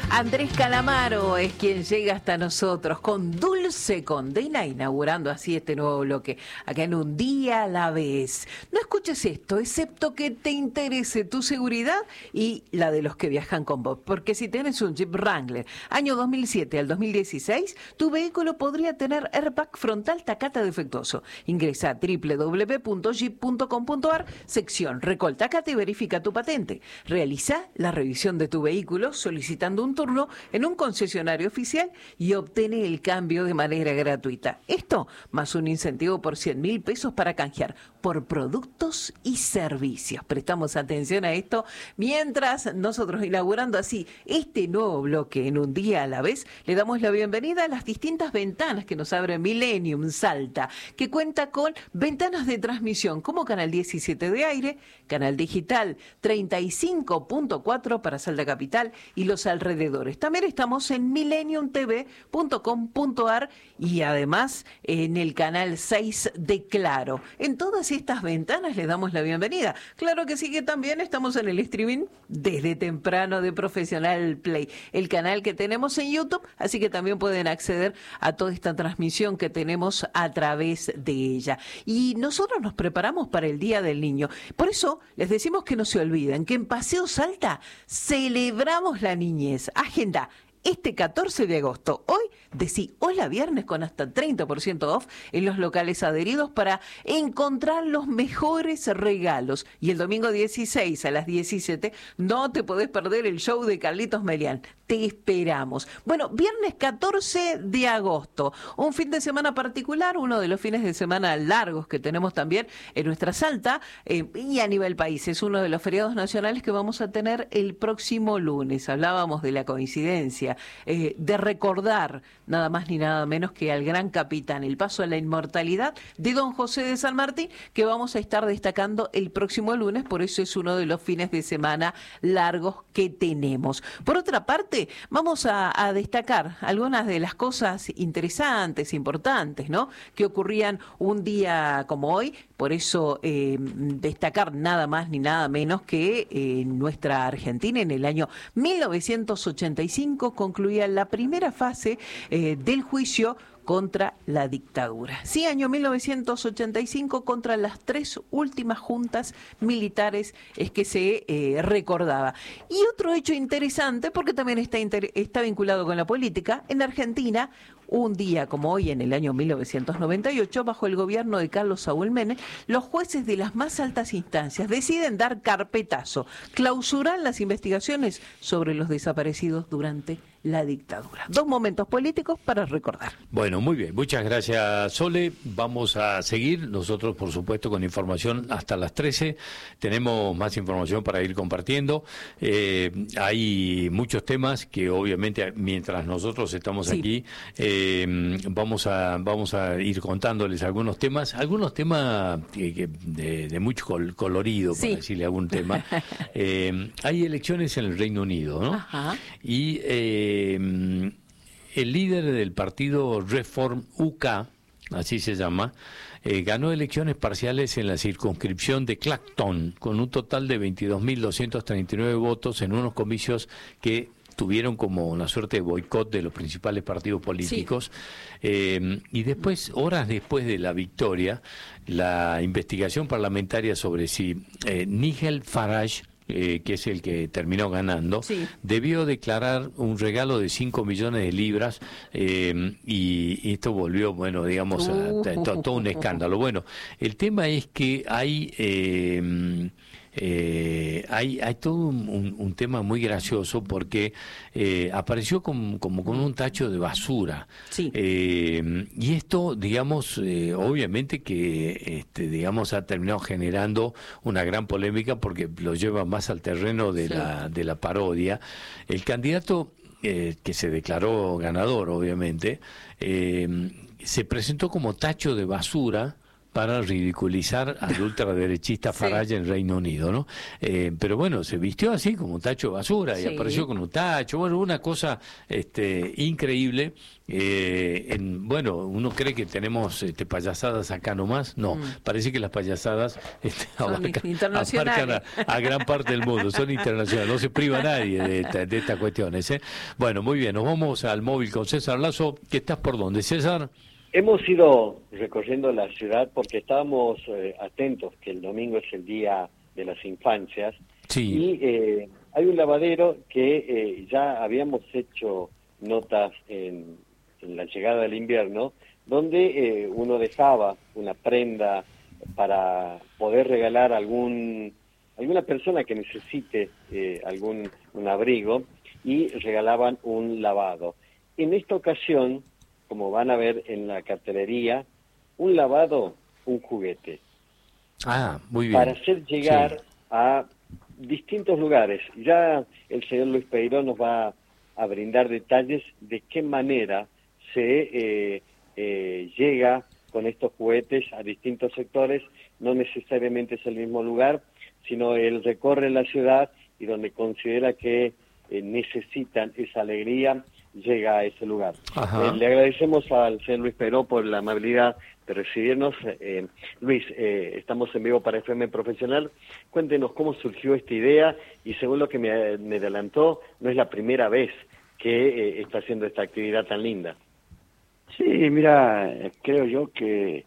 Andrés Calamaro es quien llega hasta nosotros con Dulce Condena, inaugurando así este nuevo bloque, acá en Un Día a la Vez. No escuches esto, excepto que te interese tu seguridad y la de los que viajan con vos, porque si tienes un Jeep Wrangler, año 2007 al 2016, tu vehículo podría tener airbag frontal Takata defectuoso. Ingresa a www.jeep.com.ar, sección Recol Takata y verifica tu patente. Realiza la revisión de tu vehículo solicitando un turno en un concesionario oficial y obtiene el cambio de manera gratuita. Esto más un incentivo por 100.000 pesos para canjear por productos y servicios. Prestamos atención a esto mientras nosotros, inaugurando así este nuevo bloque en Un Día a la Vez, le damos la bienvenida a las distintas ventanas que nos abre Millennium Salta, que cuenta con ventanas de transmisión como Canal 17 de aire, Canal Digital 35.4 para Salta Capital y los alrededores. También estamos en millenniumtv.com.ar y además en el canal 6 de Claro. En todas estas ventanas les damos la bienvenida. Claro que sí, que también estamos en el streaming desde temprano de Profesional Play, el canal que tenemos en YouTube, así que también pueden acceder a toda esta transmisión que tenemos a través de ella. Y nosotros nos preparamos para el Día del Niño. Por eso les decimos que no se olviden que en Paseo Salta celebramos la niñez. Agenda este 14 de agosto. Hoy decí hola viernes con hasta 30% off en los locales adheridos para encontrar los mejores regalos. Y el domingo 16 a las 17 no te podés perder el show de Carlitos Melián. Te esperamos. Bueno, viernes 14 de agosto, un fin de semana particular, uno de los fines de semana largos que tenemos también en nuestra Salta y a nivel país. Es uno de los feriados nacionales que vamos a tener el próximo lunes. Hablábamos de la coincidencia, de recordar nada más ni nada menos que al gran capitán, el paso a la inmortalidad de don José de San Martín, que vamos a estar destacando el próximo lunes, por eso es uno de los fines de semana largos que tenemos. Por otra parte, vamos a destacar algunas de las cosas interesantes, importantes, ¿no?, que ocurrían un día como hoy. Por eso destacar nada más ni nada menos que nuestra Argentina en el año 1985 concluía la primera fase del juicio contra la dictadura. Sí, año 1985, contra las 3 últimas juntas militares es que se recordaba. Y otro hecho interesante, porque también está vinculado con la política, en Argentina, un día como hoy, en el año 1998, bajo el gobierno de Carlos Saúl Menem, los jueces de las más altas instancias deciden dar carpetazo, clausurar las investigaciones sobre los desaparecidos durante la dictadura. 2 momentos políticos para recordar. Bueno, muy bien. Muchas gracias, Sole. Vamos a seguir nosotros, por supuesto, con información hasta las 13. Tenemos más información para ir compartiendo. Hay muchos temas que, obviamente, mientras nosotros estamos aquí, vamos a ir contándoles algunos temas de mucho colorido, para decirle algún tema. Hay elecciones en el Reino Unido, ¿no? Ajá. Y el líder del partido Reform UK, así se llama, ganó elecciones parciales en la circunscripción de Clacton con un total de 22.239 votos en unos comicios que tuvieron como una suerte de boicot de los principales partidos políticos. Y después, horas después de la victoria, la investigación parlamentaria sobre si Nigel Farage, que es el que terminó ganando, debió declarar un regalo de 5 millones de libras, y esto volvió, bueno, digamos, todo un escándalo. Bueno, el tema es que hay todo un tema muy gracioso porque apareció como con un tacho de basura. Y esto, digamos, obviamente que digamos ha terminado generando una gran polémica porque lo lleva más al terreno de la parodia. El candidato que se declaró ganador, obviamente, se presentó como tacho de basura para ridiculizar al ultraderechista Farage en Reino Unido, ¿no? Pero bueno, se vistió así como un tacho de basura y apareció con un tacho, bueno, una cosa increíble. Bueno, uno cree que tenemos payasadas acá nomás, no, parece que las payasadas abarcan a gran parte del mundo, son internacionales, no se priva nadie de estas cuestiones. Bueno, muy bien, nos vamos al móvil con César Lazo, que estás por dónde, César. Hemos ido recorriendo la ciudad porque estábamos atentos que el domingo es el Día de las Infancias. Sí. Y hay un lavadero que ya habíamos hecho notas en la llegada del invierno, donde uno dejaba una prenda para poder regalar a alguna persona que necesite un abrigo, y regalaban un lavado. En esta ocasión, como van a ver en la cartelería, un lavado, un juguete. Ah, muy bien. Para hacer llegar a distintos lugares. Ya el señor Luis Peiró nos va a brindar detalles de qué manera se llega con estos juguetes a distintos sectores. No necesariamente es el mismo lugar, sino él recorre la ciudad y donde considera que necesitan esa alegría, llega a ese lugar. Le agradecemos al señor Luis Peiró por la amabilidad de recibirnos. Luis, estamos en vivo para FM Profesional. Cuéntenos cómo surgió esta idea, y según lo que me adelantó, no es la primera vez que está haciendo esta actividad tan linda. Sí, mira, creo yo que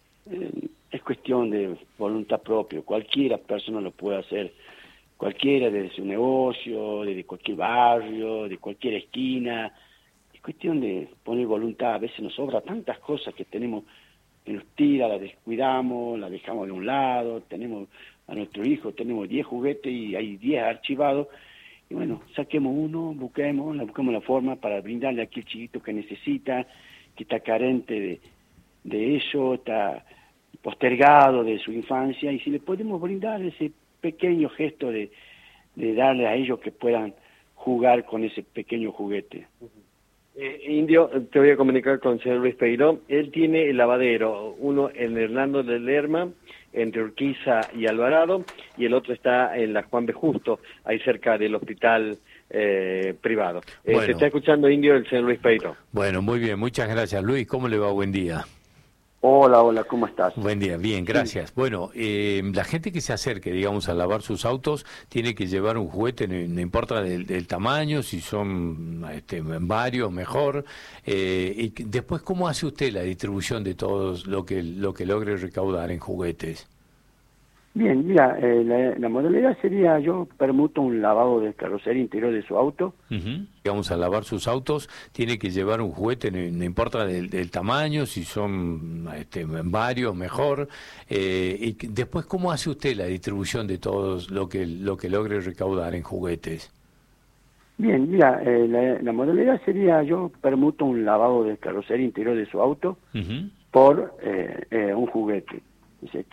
es cuestión de voluntad propia. Cualquiera persona lo puede hacer, cualquiera, desde su negocio, desde cualquier barrio, de cualquier esquina. Es cuestión de poner voluntad. A veces nos sobra tantas cosas que tenemos, que nos tira, la descuidamos, la dejamos de un lado. Tenemos a nuestro hijo, tenemos 10 juguetes y hay 10 archivados. Y bueno, saquemos uno, busquemos la forma para brindarle a aquel chiquito que necesita, que está carente de eso, está postergado de su infancia, y si le podemos brindar ese pequeño gesto de darle a ellos que puedan jugar con ese pequeño juguete. Indio, te voy a comunicar con el señor Luis Peiró. Él tiene el lavadero, uno en Hernando de Lerma, entre Urquiza y Alvarado, y el otro está en la Juan B. Justo, ahí cerca del hospital privado. Bueno. Te está escuchando, Indio, el señor Luis Peiró. Bueno, muy bien, muchas gracias, Luis. ¿Cómo le va? Buen día. Hola, ¿cómo estás? Buen día, bien, gracias. Sí. Bueno, la gente que se acerque, digamos, a lavar sus autos, tiene que llevar un juguete, no importa del tamaño, si son varios, mejor. Y después, ¿cómo hace usted la distribución de todos lo que logre recaudar en juguetes? Bien, mira, la modalidad sería, yo permuto un lavado de carrocería interior de su auto. Vamos a lavar sus autos, tiene que llevar un juguete, no importa del tamaño, si son varios, mejor. Y después, ¿cómo hace usted la distribución de todos lo que logre recaudar en juguetes? Bien, mira, la modalidad sería, yo permuto un lavado de carrocería interior de su auto por un juguete.